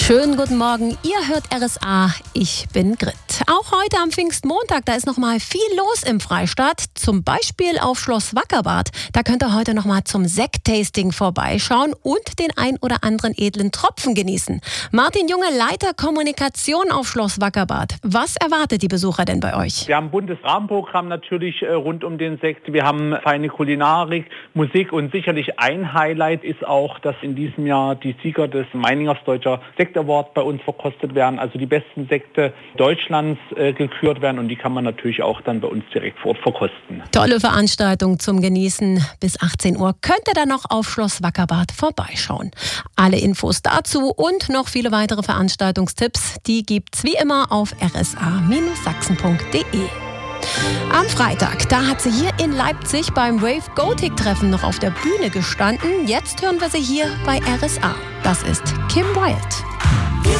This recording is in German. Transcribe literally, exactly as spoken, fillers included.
Schönen guten Morgen, ihr hört R S A, ich bin Grit. Auch heute am Pfingstmontag, da ist noch mal viel los im Freistaat, zum Beispiel auf Schloss Wackerbarth. Da könnt ihr heute noch mal zum Sekttasting vorbeischauen und den ein oder anderen edlen Tropfen genießen. Martin Junge, Leiter Kommunikation auf Schloss Wackerbarth. Was erwartet die Besucher denn bei euch? Wir haben ein buntes Rahmenprogramm natürlich äh, rund um den Sekt. Wir haben feine Kulinarik, Musik und sicherlich ein Highlight ist auch, dass in diesem Jahr die Sieger des Meiningers Deutscher Sekt Award bei uns verkostet werden, also die besten Sekte Deutschlands äh, gekürt werden und die kann man natürlich auch dann bei uns direkt vor Ort verkosten. Tolle Veranstaltung zum Genießen. Bis achtzehn Uhr könnt ihr dann noch auf Schloss Wackerbarth vorbeischauen. Alle Infos dazu und noch viele weitere Veranstaltungstipps, die gibt's wie immer auf r s a Sachsen punkt de. Am Freitag, da hat sie hier in Leipzig beim Rave Gothic Treffen noch auf der Bühne gestanden. Jetzt hören wir sie hier bei R S A. Das ist Kim Wilde.